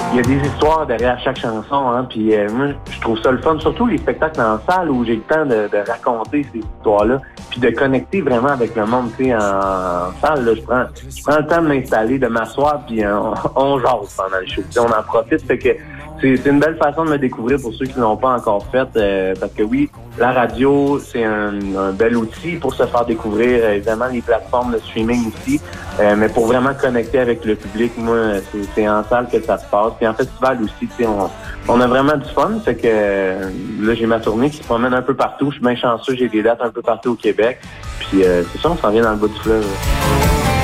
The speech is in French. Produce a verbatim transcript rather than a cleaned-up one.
il y a des histoires derrière chaque chanson, hein, puis euh, moi, je trouve ça le fun, surtout les spectacles en salle où j'ai le temps de, de raconter ces histoires-là, puis de connecter vraiment avec le monde, tu sais, en, en salle, là, je prends, je prends le temps de m'installer, de m'asseoir, puis euh, on, on jase pendant le show, t'sais, on en profite, fait que c'est, c'est une belle façon de me découvrir pour ceux qui l'ont pas encore fait, euh, parce que oui, la radio, c'est un, un bel outil pour se faire découvrir, euh, évidemment, les plateformes de streaming aussi, euh, mais pour vraiment connecter avec le public, moi, c'est, c'est en salle que ça se passe. Puis en festival aussi, tu sais, on, on a vraiment du fun, fait que euh, là, j'ai ma tournée qui se promène un peu partout, je suis bien chanceux, j'ai des dates un peu partout au Québec, puis euh, c'est ça, on s'en vient dans le bout du fleuve.